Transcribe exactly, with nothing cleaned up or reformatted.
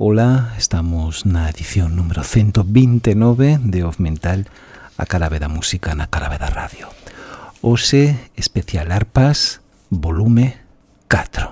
Ola, estamos na edición número ciento veintinueve de Off Mental, a Carabe da Música na Carabe da Radio. Hoxe, especial Arpas, volume catro.